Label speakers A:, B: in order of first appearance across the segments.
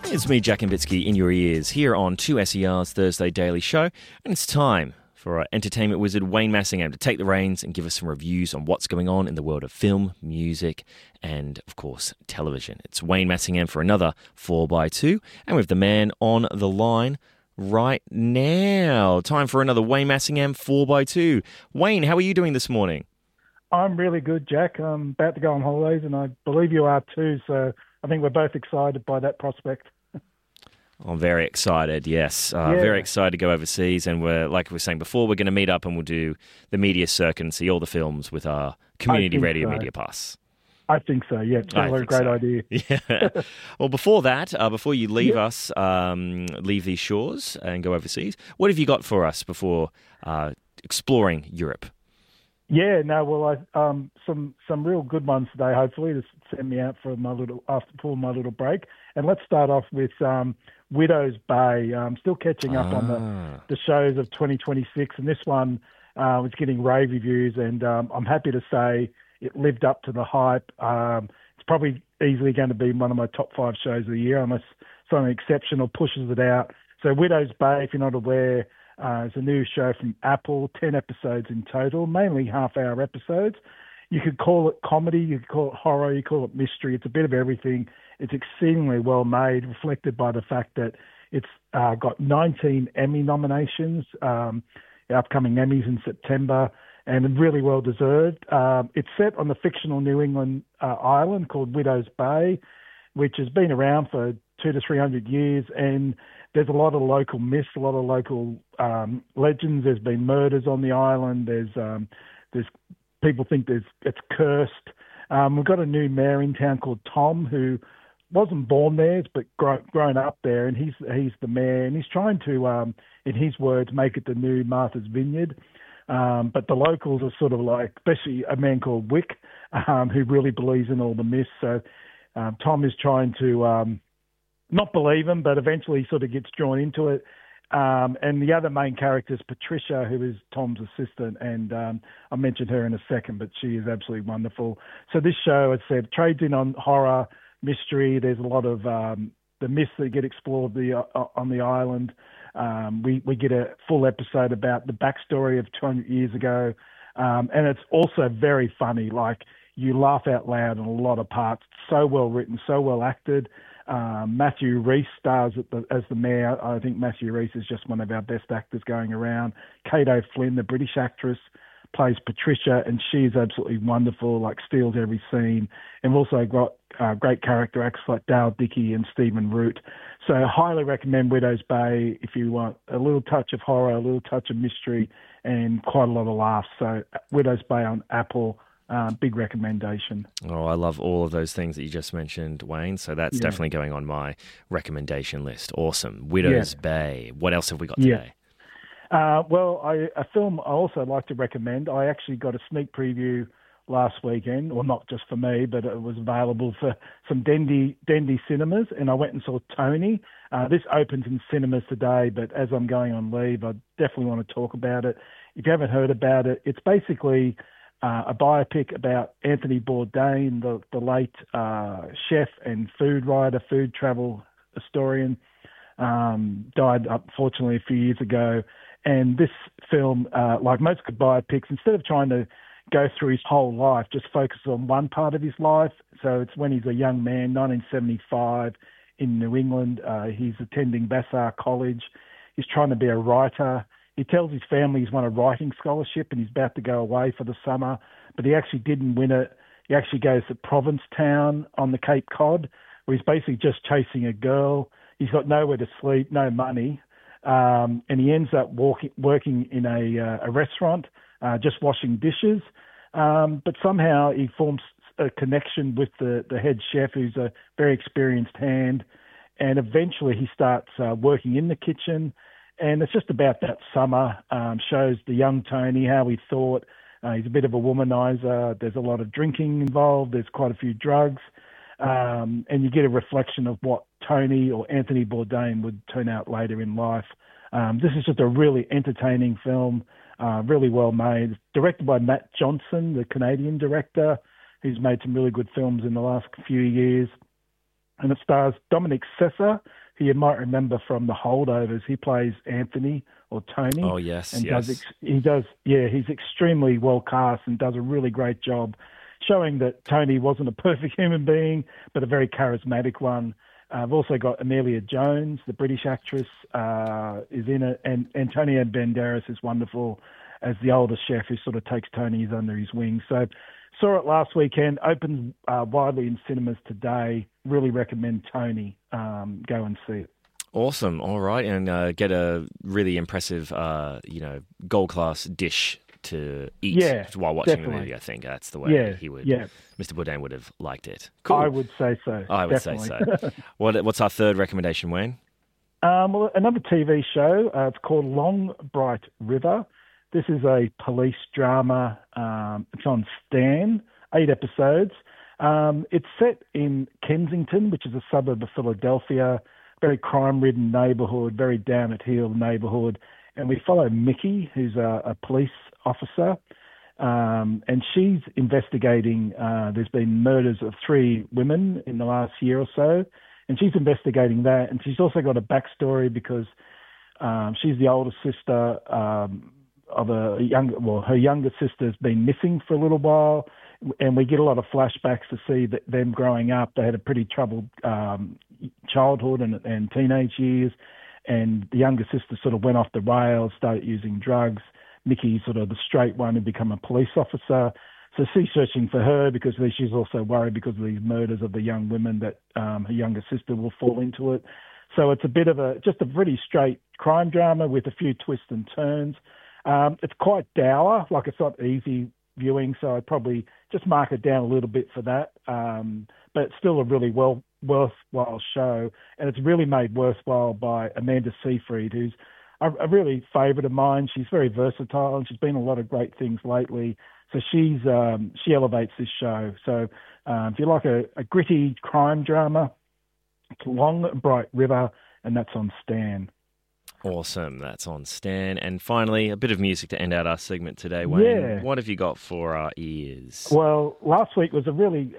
A: It's me, Jack Imbitsky, in your ears here on 2SER's Thursday Daily Show, and it's time for our entertainment wizard Wayne Massingham to take the reins and give us some reviews on what's going on in the world of film, music, and, of course, television. It's Wayne Massingham for another 4x2, and we have the man on the line right now. Time for another Wayne Massingham 4x2. Wayne, how are you doing this morning?
B: I'm really good, Jack. I'm about to go on holidays, and I believe you are too, so I think we're both excited by that prospect.
A: I'm very excited, yes. Very excited to go overseas, and like we were saying before, we're going to meet up and we'll do the media circuit and see all the films with our Community Radio Media Pass.
B: I think so, yeah. It's a great idea.
A: Yeah. Well, before that, before you leave us, leave these shores and go overseas, what have you got for us before exploring Europe?
B: Yeah, no, well, some real good ones today, hopefully, to send me out for my little break. And let's start off with Widow's Bay. I'm still catching up on the shows of 2026, and this one was getting rave reviews, and I'm happy to say it lived up to the hype. It's probably easily going to be one of my top 5 shows of the year, unless something exceptional pushes it out. So Widow's Bay, if you're not aware, it's a new show from Apple, 10 episodes in total, mainly half-hour episodes. You could call it comedy, you could call it horror, you could call it mystery. It's a bit of everything. It's exceedingly well made, reflected by the fact that it's got 19 Emmy nominations, upcoming Emmys in September, and really well deserved. It's set on the fictional New England island called Widow's Bay, which has been around for 200 to 300 years, and there's a lot of local myths, a lot of local legends. There's been murders on the island. There's people think it's cursed. We've got a new mayor in town called Tom, who wasn't born there but grown up there, and he's the mayor, and he's trying to, in his words, make it the new Martha's Vineyard. But the locals are sort of like, especially a man called Wick, who really believes in all the myths. So Tom is trying to not believe him, but eventually sort of gets drawn into it. And the other main character is Patricia, who is Tom's assistant, and I'll mention her in a second, but she is absolutely wonderful. So this show, as I said, trades in on horror, mystery. There's a lot of the myths that get explored on the island. We get a full episode about the backstory of 200 years ago, and it's also very funny. Like, you laugh out loud in a lot of parts. So well written, so well acted. Matthew Rhys stars as the mayor. I think Matthew Rhys is just one of our best actors going around. Kate O'Flynn, the British actress, plays Patricia, and she is absolutely wonderful, like steals every scene. And we've also got great character actors like Dale Dickey and Stephen Root. So I highly recommend Widow's Bay if you want a little touch of horror, a little touch of mystery, and quite a lot of laughs. So Widow's Bay on Apple. Big recommendation.
A: Oh, I love all of those things that you just mentioned, Wayne. So that's definitely going on my recommendation list. Awesome. Widow's Bay. What else have we got today?
B: Well, a film I also like to recommend. I actually got a sneak preview last weekend, or not just for me, but it was available for some Dendy cinemas, and I went and saw Tony. This opens in cinemas today, but as I'm going on leave, I definitely want to talk about it. If you haven't heard about it, it's basically a biopic about Anthony Bourdain, the late chef and food writer, food travel historian, died unfortunately a few years ago. And this film, like most good biopics, instead of trying to go through his whole life, just focuses on one part of his life. So it's when he's a young man, 1975, in New England. He's attending Vassar College. He's trying to be a writer. He tells his family he's won a writing scholarship and he's about to go away for the summer, but he actually didn't win it. He actually goes to Provincetown on the Cape Cod, where he's basically just chasing a girl. He's got nowhere to sleep, no money, and he ends up working in a restaurant, just washing dishes. But somehow he forms a connection with the head chef, who's a very experienced hand, and eventually he starts working in the kitchen. And it's just about that summer, shows the young Tony, how he thought. He's a bit of a womanizer. There's a lot of drinking involved. There's quite a few drugs. And you get a reflection of what Tony or Anthony Bourdain would turn out later in life. This is just a really entertaining film, really well made. Directed by Matt Johnson, the Canadian director, who's made some really good films in the last few years. and it stars Dominic Sessa, who you might remember from The Holdovers. He plays Anthony or Tony.
A: Oh, yes,
B: and
A: yes.
B: He's extremely well cast and does a really great job showing that Tony wasn't a perfect human being, but a very charismatic one. I've also got Amelia Jones, the British actress, is in it, and Antonio Banderas is wonderful as the older chef who sort of takes Tony under his wing. So saw it last weekend, opens widely in cinemas today. Really recommend Tony. Go and see it.
A: Awesome. All right. And get a really impressive, gold class dish to eat while watching the movie. I think that's the way he would. Yeah. Mr. Bourdain would have liked it. Cool.
B: I would say so.
A: I would say so. What's our third recommendation, Wayne?
B: Well, another TV show. It's called Long Bright River. This is a police drama. It's on Stan, 8 episodes. It's set in Kensington, which is a suburb of Philadelphia, very crime-ridden neighbourhood, very down-at-heel neighbourhood. And we follow Mickey, who's a police officer, and she's investigating. There's been murders of 3 women in the last year or so, and she's investigating that. And she's also got a backstory because she's the older sister of her younger sister's been missing for a little while, and we get a lot of flashbacks to see that them growing up. They had a pretty troubled childhood and teenage years, and the younger sister sort of went off the rails, started using drugs. Mickey's sort of the straight one who become a police officer. So she's searching for her because she's also worried because of these murders of the young women that her younger sister will fall into it. So it's a bit of just a pretty straight crime drama with a few twists and turns. It's quite dour, like it's not easy viewing, so I'd probably just mark it down a little bit for that. But it's still a really worthwhile show, and it's really made worthwhile by Amanda Seyfried, who's a really favourite of mine. She's very versatile, and she's been in a lot of great things lately. So she elevates this show. So if you like a gritty crime drama, it's Long Bright River, and that's on Stan.
A: Awesome. That's on Stan. And finally, a bit of music to end out our segment today, Wayne. Yeah. What have you got for our ears?
B: Well, last week was a really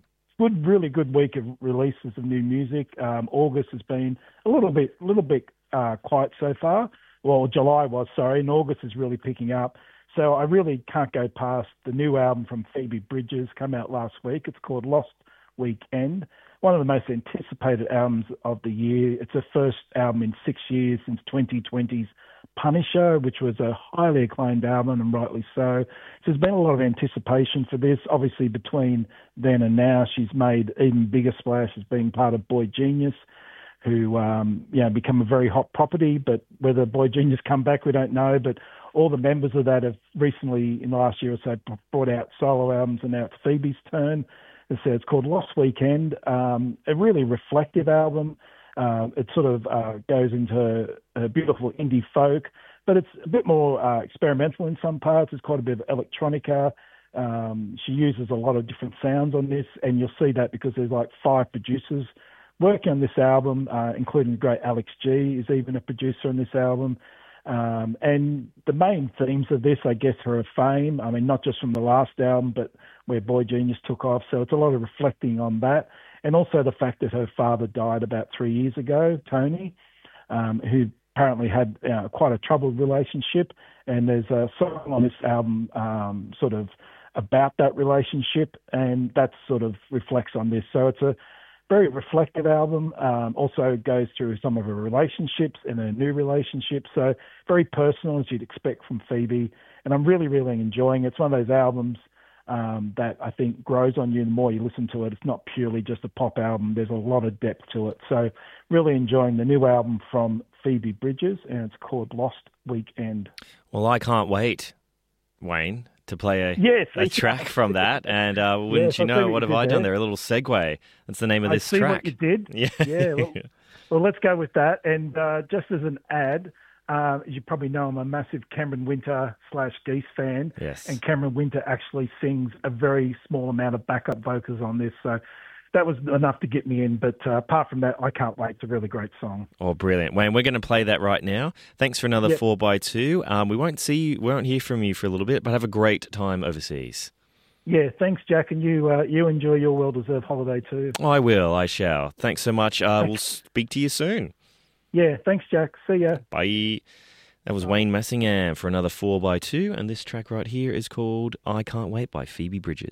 B: good week of releases of new music. August has been a little bit quiet so far. Well, July was, sorry, and August is really picking up. So I really can't go past the new album from Phoebe Bridgers, come out last week. It's called Lost Weekend. One of the most anticipated albums of the year. It's her first album in 6 years since 2020's Punisher, which was a highly acclaimed album, and rightly so. So there's been a lot of anticipation for this. Obviously, between then and now, she's made even bigger splash as being part of Boy Genius, who become a very hot property. But whether Boy Genius come back, we don't know. But all the members of that have recently, in the last year or so, brought out solo albums, and now it's Phoebe's turn. It's called Lost Weekend, a really reflective album. It sort of goes into beautiful indie folk, but it's a bit more experimental in some parts. There's quite a bit of electronica. She uses a lot of different sounds on this, and you'll see that because there's like 5 producers working on this album, including the great Alex G is even a producer on this album. And the main themes of this, I guess, are her fame. I mean, not just from the last album, but where Boy Genius took off. So it's a lot of reflecting on that. And also the fact that her father died about 3 years ago, Tony, who apparently had quite a troubled relationship. And there's a song on this album sort of about that relationship, and that sort of reflects on this. So it's a very reflective album. Also goes through some of her relationships and her new relationship. So very personal, as you'd expect from Phoebe. And I'm really, really enjoying it. It's one of those albums that I think grows on you the more you listen to it. It's not purely just a pop album. There's a lot of depth to it. So really enjoying the new album from Phoebe Bridgers, and it's called Lost Weekend. Well,
A: I can't wait, Wayne, to play a track from that. And wouldn't you know, what have I done there? A little segue. That's the name of this track.
B: I see what you did. Yeah. Well, let's go with that. And just as an ad, as you probably know, I'm a massive Cameron Winter /Geese fan.
A: Yes.
B: And Cameron Winter actually sings a very small amount of backup vocals on this. So that was enough to get me in. But apart from that, I can't wait. It's a really great song.
A: Oh, brilliant. Wayne, we're going to play that right now. Thanks for another 4x2. We won't hear from you for a little bit, but have a great time overseas.
B: Yeah, thanks, Jack, and you enjoy your well-deserved holiday too.
A: I shall. Thanks so much. We'll speak to you soon.
B: Yeah, thanks, Jack. See ya.
A: Bye. That was Wayne Massingham for another 4x2, and this track right here is called I Can't Wait by Phoebe Bridgers.